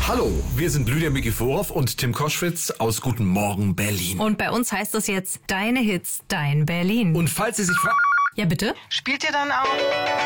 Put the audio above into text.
Hallo, wir sind Lydia Mikiforov und Tim Koschwitz aus Guten Morgen Berlin. Und bei uns heißt es jetzt Deine Hits, dein Berlin. Und falls Sie sich Ja, bitte? Spielt ihr dann auch?